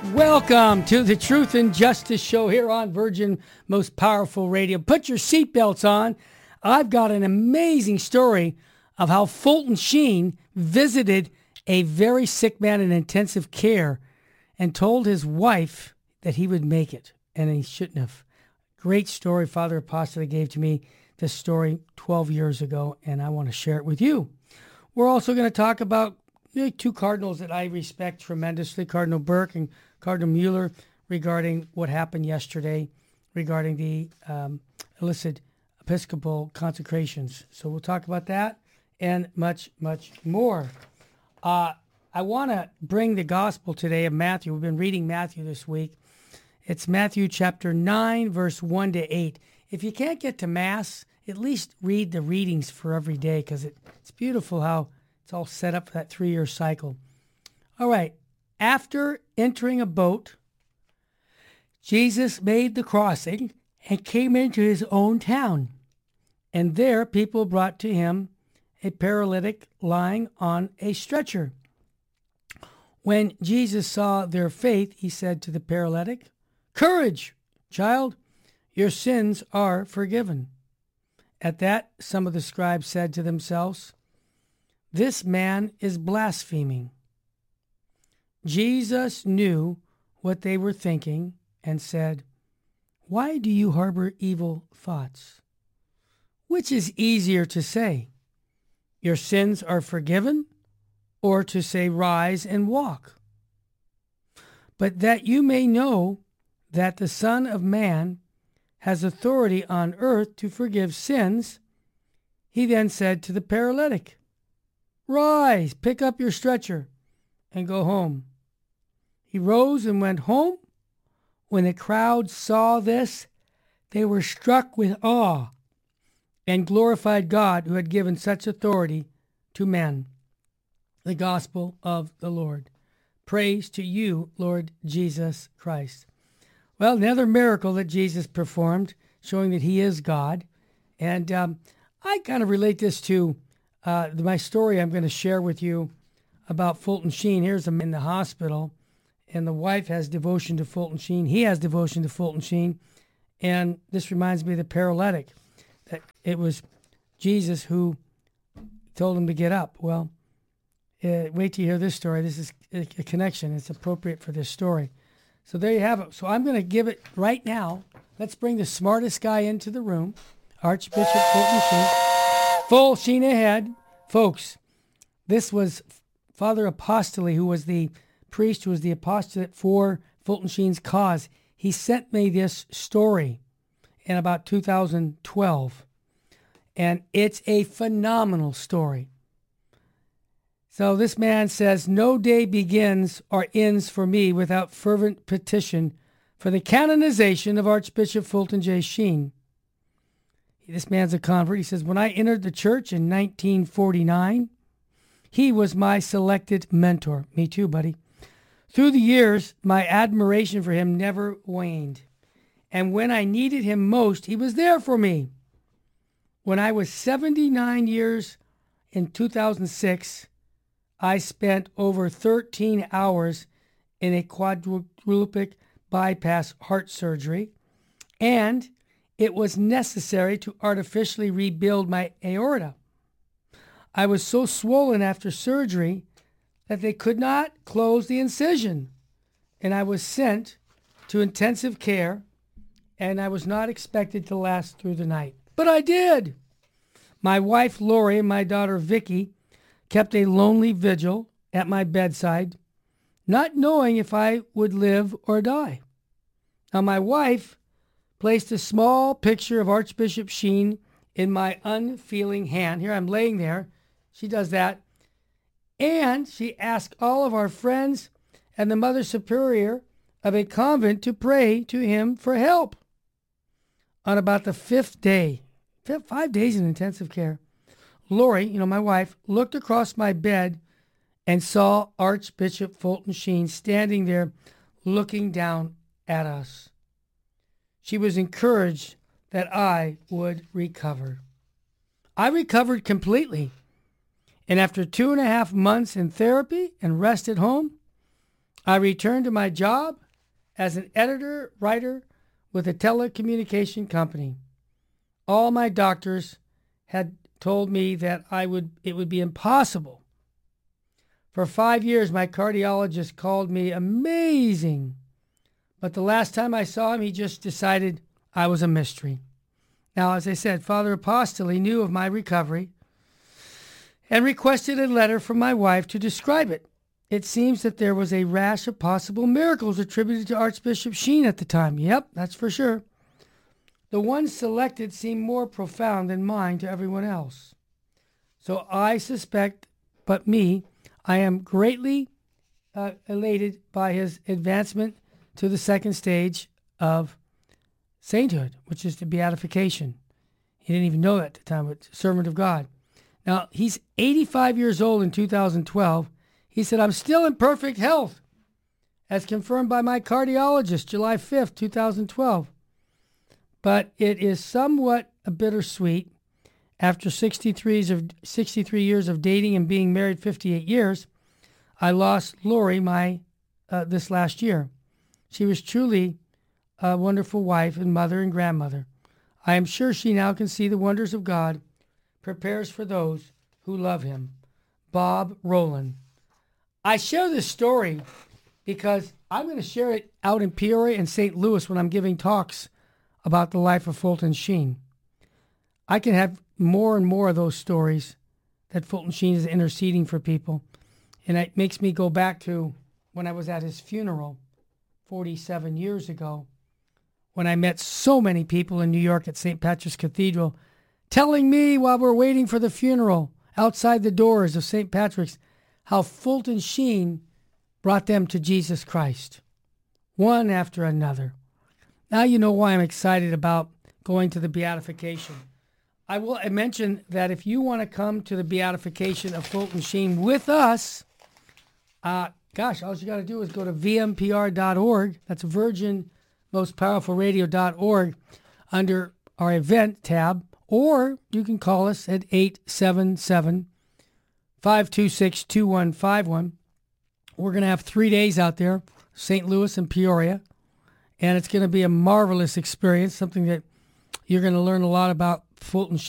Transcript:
Welcome to the Truth and Justice Show here on Virgin Most Powerful Radio. Put your seatbelts on. I've got an amazing story of how Fulton Sheen visited a very sick man in intensive care and told his wife that he would make it, and he shouldn't have. Great story. Father Apostoli gave to me this story 12 years ago, and I want to share it with you. We're also going to talk about two cardinals that I respect tremendously, Cardinal Burke and Cardinal Mueller, regarding what happened yesterday regarding the illicit Episcopal consecrations. So we'll talk about that and much, much more. I want to bring the gospel today of Matthew. We've been reading Matthew this week. It's Matthew chapter 9, verse 1 to 8. If you can't get to Mass, at least read the readings for every day, because it's beautiful how it's all set up for that 3-year cycle. All right. After entering a boat, Jesus made the crossing and came into his own town. And there people brought to him a paralytic lying on a stretcher. When Jesus saw their faith, he said to the paralytic, "Courage, child, your sins are forgiven." At that, some of the scribes said to themselves, "This man is blaspheming." Jesus knew what they were thinking and said, "Why do you harbor evil thoughts? Which is easier to say, 'Your sins are forgiven,' or to say, 'Rise and walk'? But that you may know that the Son of Man has authority on earth to forgive sins," he then said to the paralytic, "Rise, pick up your stretcher, and go home." He rose and went home. When the crowd saw this, they were struck with awe and glorified God who had given such authority to men. The gospel of the Lord. Praise to you, Lord Jesus Christ. Well, another miracle that Jesus performed, showing that he is God. And I kind of relate this to my story I'm going to share with you about Fulton Sheen. Here's him in the hospital, and the wife has devotion to Fulton Sheen. He has devotion to Fulton Sheen. And this reminds me of the paralytic, that it was Jesus who told him to get up. Well, wait till you hear this story. This is a connection. It's appropriate for this story. So there you have it. So I'm going to give it right now. Let's bring the smartest guy into the room, Archbishop Fulton Sheen. Full Sheen ahead. Folks, this was Father Apostoli, who was the priest who was the apostolate for Fulton Sheen's cause. He sent me this story in about 2012, and it's a phenomenal story. So this man says, "No day begins or ends for me without fervent petition for the canonization of Archbishop Fulton J. Sheen." This man's a convert. He says, "When I entered the church in 1949, he was my selected mentor." Me too, buddy. "Through the years, my admiration for him never waned. And when I needed him most, he was there for me. When I was 79 years in 2006, I spent over 13 hours in a quadruple bypass heart surgery, and it was necessary to artificially rebuild my aorta. I was so swollen after surgery that they could not close the incision, and I was sent to intensive care, and I was not expected to last through the night. But I did. My wife, Lori, and my daughter, Vicky, kept a lonely vigil at my bedside, not knowing if I would live or die. Now, my wife placed a small picture of Archbishop Sheen in my unfeeling hand. Here I'm laying there. She does that. And she asked all of our friends and the Mother Superior of a convent to pray to him for help. On about the 5th day, 5 days in intensive care, Lori, my wife, looked across my bed and saw Archbishop Fulton Sheen standing there looking down at us. She was encouraged that I would recover. I recovered completely. And after 2.5 months in therapy and rest at home, I returned to my job as an editor-writer with a telecommunication company. All my doctors had told me that it would be impossible. For 5 years, my cardiologist called me amazing. But the last time I saw him, he just decided I was a mystery. Now, as I said, Father Apostoli knew of my recovery and requested a letter from my wife to describe it. It seems that there was a rash of possible miracles attributed to Archbishop Sheen at the time. Yep, that's for sure. The ones selected seemed more profound than mine to everyone else. So I suspect, I am greatly elated by his advancement to the second stage of sainthood, which is the beatification. He didn't even know that at the time, but servant of God. Now, he's 85 years old in 2012. He said, I'm still in perfect health, as confirmed by my cardiologist, July 5th, 2012. But it is somewhat bittersweet. After 63 years of dating and being married 58 years, I lost Lori this last year. She was truly a wonderful wife and mother and grandmother. I am sure she now can see the wonders of God, prepares for those who love him. Bob Rowland. I share this story because I'm going to share it out in Peoria and St. Louis when I'm giving talks about the life of Fulton Sheen. I can have more and more of those stories that Fulton Sheen is interceding for people. And it makes me go back to when I was at his funeral 47 years ago, when I met so many people in New York at St. Patrick's Cathedral telling me while we're waiting for the funeral outside the doors of St. Patrick's how Fulton Sheen brought them to Jesus Christ, one after another. Now you know why I'm excited about going to the beatification. I will mention that if you want to come to the beatification of Fulton Sheen with us, all you got to do is go to vmpr.org. That's virginmostpowerfulradio.org under our event tab, or you can call us at 877-526-2151. We're going to have 3 days out there, St. Louis and Peoria, and it's going to be a marvelous experience, something that you're going to learn a lot about Fulton Sheen.